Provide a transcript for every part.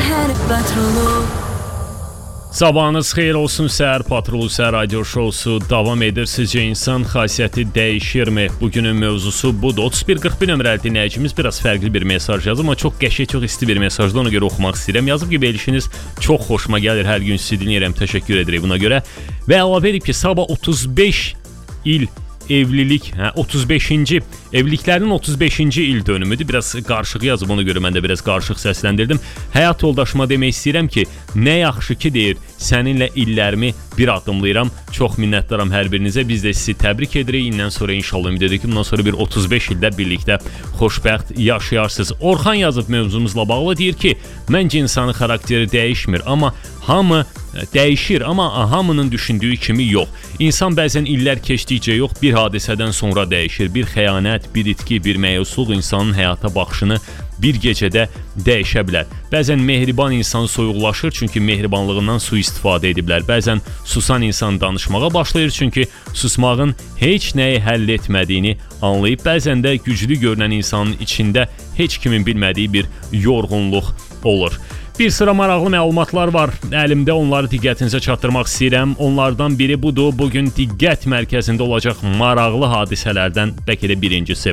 şəhər patrolu. Sabahınız xeyir olsun, Səhər Patrolu Səhər Radio Şousu davam edir. Sizcə insan xasiyyəti dəyişirmi? Bugünün mövzusu budur. 3141 nömrəli dinləyicimiz biraz fərqli bir mesaj yazıb, amma çox qəşəng, çox isti bir mesajdı, ona görə oxumaq istəyirəm. Yazıb ki, verilişiniz çox xoşuma gəlir, hər gün sizi dinləyirəm, təşəkkür edirik buna görə. Və əlavə edib ki, sabah 35 il evlilik, 35-ci evliliklərin 35-ci il dönümüdür. Biraz qarışıq yazıb, ona görə mən də biraz qarışıq səsləndirdim. Həyat yoldaşıma demək istəyirəm ki, nə yaxşı ki deyir, səninlə illərimi bir addımlayıram. Çox minnətdaram hər birinizə. Biz də sizi təbrik edirik. İndən sonra inşallah ümid edirik ki, bundan sonra bir 35 ildə birlikdə xoşbəxt yaşayarsınız. Orxan yazıb mövzumuzla bağlı, deyir ki, məncə insanın xarakteri dəyişmir, amma hamı dəyişir, amma hamının düşündüyü kimi yox. İnsan bəzən illər keçdikcə yox, bir hadisədən sonra dəyişir. Bir xəyanət, bir itki, bir məyusluq insanın həyata baxışını bir gecədə dəyişə bilər. Bəzən mehriban insan soyuqlaşır, çünki mehribanlığından sui-istifadə ediblər. Bəzən susan insan danışmağa başlayır, çünki susmağın heç nəyi həll etmədiyini anlayıb. Bəzən də güclü görünən insanın içində heç kimin bilmədiyi bir yorğunluq olur. Bir sıra maraqlı məlumatlar var əlimdə, onları diqqətinizə çatdırmaq istəyirəm. Onlardan biri budur, bugün diqqət mərkəzində olacaq maraqlı hadisələrdən bəlkə də birincisi.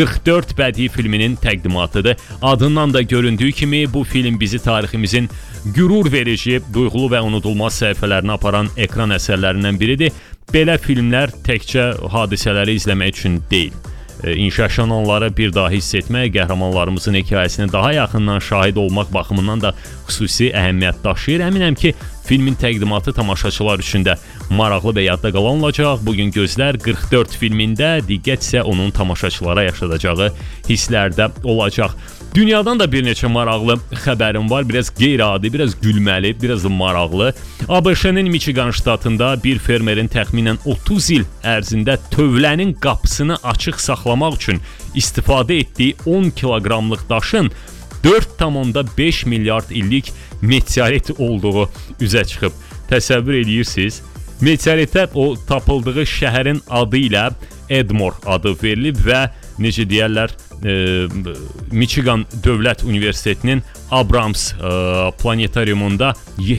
44 bədii filminin təqdimatıdır. Adından da göründüyü kimi bu film bizi tariximizin qürur verici, duyğulu və unudulmaz səhifələrinə aparan ekran əsərlərindən biridir. Belə filmlər təkcə hadisələri izləmək üçün deyil. İnşaşan onları bir daha hiss etmək, qəhrəmanlarımızın hekayəsini daha yaxından şahid olmaq baxımından da xüsusi əhəmiyyət daşıyır. Əminəm ki, filmin təqdimatı tamaşaçılar üçün də maraqlı və yadda qalan olacaq. Bugün gözlər 44 filmində, diqqət isə onun tamaşaçılara yaşadacağı hisslərdə olacaq. Dünyadan da bir neçə maraqlı xəbərim var. Biraz qeyri-adi, biraz gülməli, biraz da maraqlı. ABŞ-nin Michigan ştatında bir fermerin təxminən 30 il ərzində tövlənin qapısını açıq saxlamaq üçün istifadə etdiyi 10 kiloqramlıq daşın 4,5 milyard illik meteorit olduğu üzə çıxıb. Təsəvvür edirsiniz? Meteoritə o tapıldığı şəhərin adı ilə Edmore adı verilib və necə deyərlər, Michigan Dövlət Universitetinin Abrams planetariumunda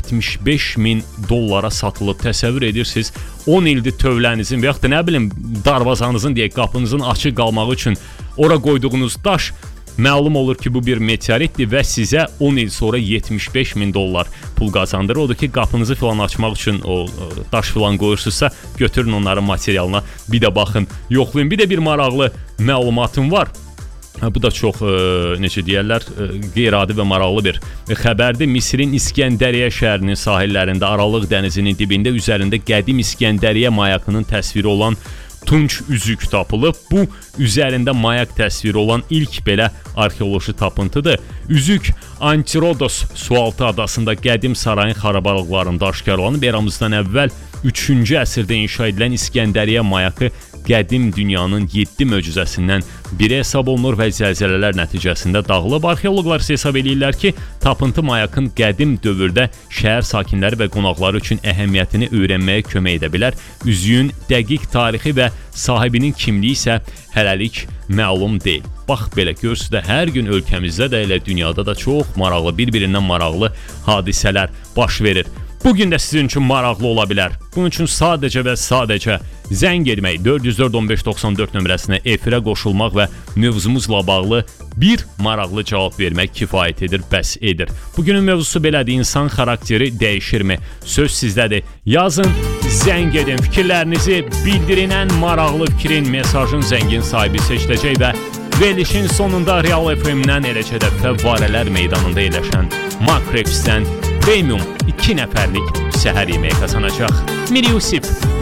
$75,000 satılıb. Təsəvvür edirsiniz, 10 ildir tövlənizin və yaxud da nə bilim darvazanızın deyək, qapınızın açıq qalmağı üçün ora qoyduğunuz daş, məlum olur ki, bu bir meteoritdir və sizə 10 il sonra $75,000 pul qazandırır. Odur ki, qapınızı filan açmaq üçün o daş filan qoyursunuzsa, götürün onların materialına, bir də baxın, yoxlayın. Bir də bir maraqlı məlumatım var. Bu da çox, necə deyərlər, qeyri-adi və maraqlı bir xəbərdir. Misirin İskəndəriyyə şəhərinin sahillərində, Aralıq dənizinin dibində, üzərində qədim İskəndəriyyə mayakının təsviri olan tunç üzük tapılıb. Bu, üzərində mayak təsviri olan ilk belə arxeoloji tapıntıdır. Üzük Antirodos sualtı adasında qədim sarayın xarabalıqlarında aşkarlanıb. Eramızdan əvvəl 3-cü əsrdə inşa edilən İskəndəriyyə mayakı qədim dünyanın 7 möcüzəsindən biri hesab olunur və zəlzələlər nəticəsində dağılıb. Arxeoloqlar hesab edirlər ki, tapıntı mayakın qədim dövrdə şəhər sakinləri və qonaqları üçün əhəmiyyətini öyrənməyə kömək edə bilər. Üzüyün dəqiq tarixi və sahibinin kimliyi isə hələlik məlum deyil. Bax belə, görürsünüz də hər gün ölkəmizdə də elə dünyada da çox maraqlı, bir-birindən maraqlı hadisələr baş verir. Bugün də sizin üçün maraqlı ola bilər. Bunun üçün sadəcə və sadəcə zəng etmək, 404-1594 nömrəsinə efirə qoşulmaq və mövzumuzla bağlı bir maraqlı cavab vermək kifayət edir, bəs edir. Bugünün mövzusu belədir, insan xarakteri dəyişirmi? Söz sizdədir. Yazın, zəng edin, fikirlərinizi bildirin, ən maraqlı fikrin, mesajın zəngin sahibi seçiləcək və verilişin sonunda Real FM-dən, eləcə də Fəvvarələr meydanında yerləşən Makrepsdən Premium 2 nəfərlik səhər yeməyi qazanacaq. Mir Yusif